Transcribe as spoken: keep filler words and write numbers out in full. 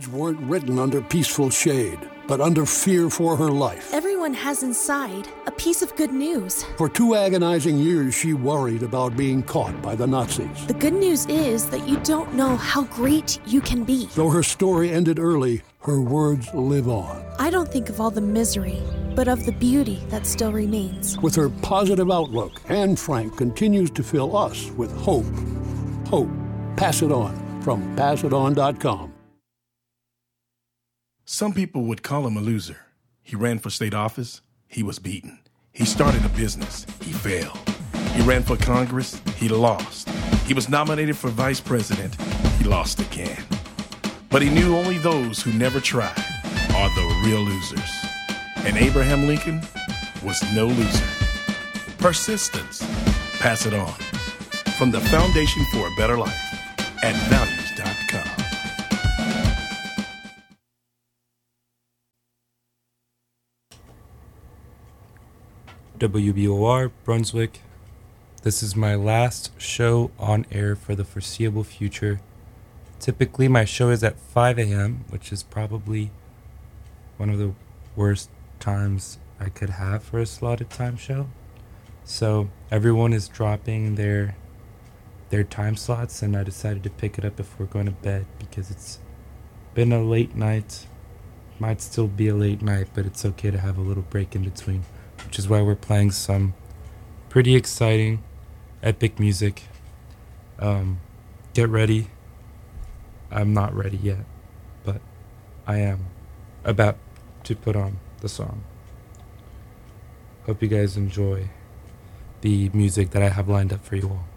words weren't written under peaceful shade, but under fear for her life. Everyone has inside a piece of good news. For two agonizing years, she worried about being caught by the Nazis. The good news is that you don't know how great you can be. Though her story ended early, her words live on. I don't think of all the misery, but of the beauty that still remains. With her positive outlook, Anne Frank continues to fill us with hope. Hope. Pass it on from pass it on dot com. Some people would call him a loser. He ran for state office. He was beaten. He started a business. He failed. He ran for Congress. He lost. He was nominated for vice president. He lost again. But he knew only those who never tried are the real losers. And Abraham Lincoln was no loser. Persistence. Pass it on. From the Foundation for a Better Life at values dot com. W B O R, Brunswick. This is my last show on air for the foreseeable future. Typically, my show is at five a.m., which is probably one of the worst times I could have for a slotted time show. So everyone is dropping their their time slots, and I decided to pick it up before going to bed because it's been a late night. Might still be a late night, but it's okay to have a little break in between, which is why we're playing some pretty exciting, epic music. Um, get ready. I'm not ready yet, but I am about to put on the song. Hope you guys enjoy the music that I have lined up for you all.